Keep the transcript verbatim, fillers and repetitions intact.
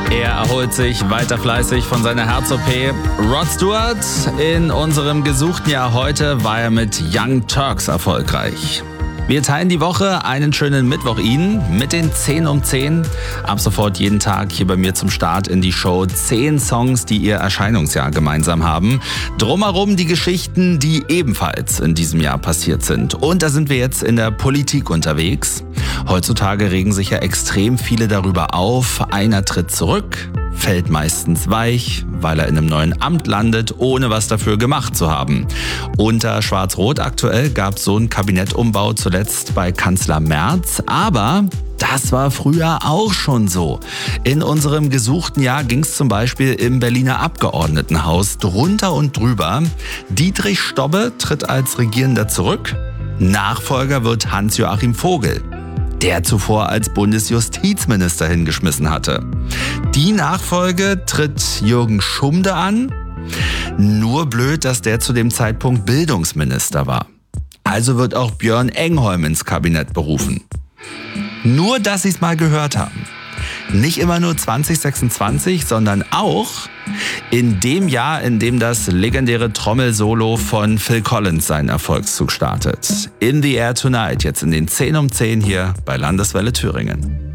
Er erholt sich weiter fleißig von seiner Herz-O P. Rod Stewart, in unserem gesuchten Jahr heute war er mit Young Turks erfolgreich. Wir teilen die Woche einen schönen Mittwoch Ihnen mit den zehn um zehn. Ab sofort jeden Tag hier bei mir zum Start in die Show. zehn Songs, die Ihr Erscheinungsjahr gemeinsam haben. Drumherum die Geschichten, die ebenfalls in diesem Jahr passiert sind. Und da sind wir jetzt in der Politik unterwegs. Heutzutage regen sich ja extrem viele darüber auf. Einer tritt zurück, fällt meistens weich, weil er in einem neuen Amt landet, ohne was dafür gemacht zu haben. Unter Schwarz-Rot aktuell gab es so einen Kabinettumbau zuletzt bei Kanzler Merz, aber das war früher auch schon so. In unserem gesuchten Jahr ging es zum Beispiel im Berliner Abgeordnetenhaus drunter und drüber. Dietrich Stobbe tritt als Regierender zurück. Nachfolger wird Hans-Joachim Vogel, der zuvor als Bundesjustizminister hingeschmissen hatte. Die Nachfolge tritt Jürgen Schumde an. Nur blöd, dass der zu dem Zeitpunkt Bildungsminister war. Also wird auch Björn Engholm ins Kabinett berufen. Nur, dass Sie es mal gehört haben. Nicht immer nur zwanzig sechsundzwanzig, sondern auch in dem Jahr, in dem das legendäre Trommelsolo von Phil Collins seinen Erfolgszug startet. In the Air Tonight, jetzt in den zehn um zehn hier bei Landeswelle Thüringen.